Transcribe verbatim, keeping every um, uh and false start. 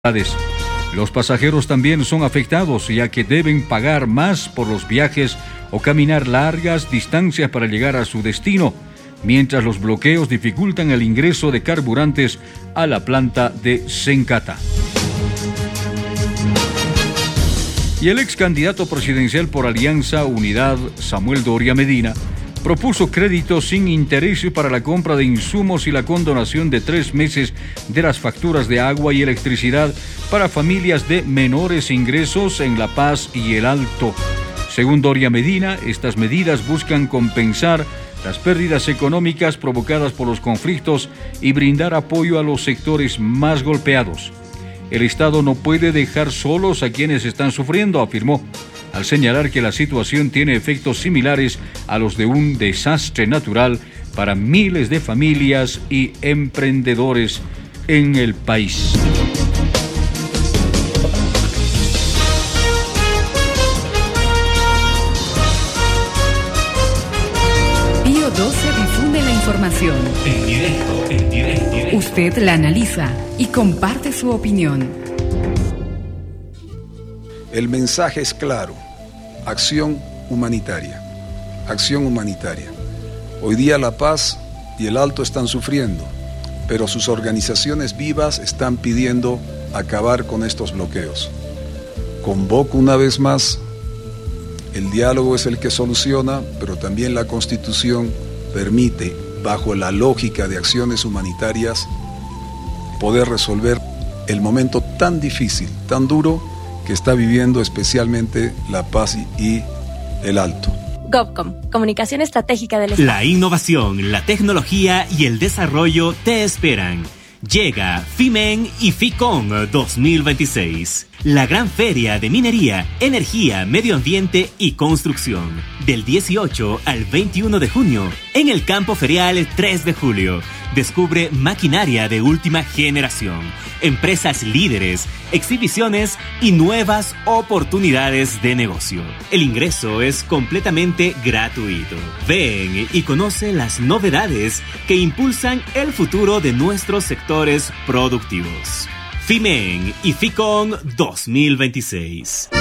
Los pasajeros también son afectados, ya que deben pagar más por los viajes o caminar largas distancias para llegar a su destino, mientras los bloqueos dificultan el ingreso de carburantes a la planta de Sencata. Y el ex candidato presidencial por Alianza Unidad, Samuel Doria Medina, propuso créditos sin interés para la compra de insumos y la condonación de tres meses de las facturas de agua y electricidad para familias de menores ingresos en La Paz y El Alto. Según Doria Medina, estas medidas buscan compensar las pérdidas económicas provocadas por los conflictos y brindar apoyo a los sectores más golpeados. El Estado no puede dejar solos a quienes están sufriendo, afirmó, al señalar que la situación tiene efectos similares a los de un desastre natural para miles de familias y emprendedores en el país. Pío doce difunde la información. En directo, en directo, directo. Usted la analiza y comparte su opinión. El mensaje es claro: acción humanitaria, acción humanitaria. Hoy día La Paz y El Alto están sufriendo, pero sus organizaciones vivas están pidiendo acabar con estos bloqueos. Convoco una vez más: el diálogo es el que soluciona, pero también la Constitución permite, bajo la lógica de acciones humanitarias, poder resolver el momento tan difícil, tan duro, que está viviendo especialmente La Paz y El Alto. GovCom, Comunicación Estratégica del Estado. La innovación, la tecnología y el desarrollo te esperan. Llega FIMEN y FICON dos mil veintiséis, la gran feria de minería, energía, medio ambiente y construcción, del dieciocho al veintiuno de junio, en el campo ferial tres de julio. Descubre maquinaria de última generación, empresas líderes, exhibiciones y nuevas oportunidades de negocio. El ingreso es completamente gratuito. Ven y conoce las novedades que impulsan el futuro de nuestros sectores productivos. FIMEN y FICON dos mil veintiséis.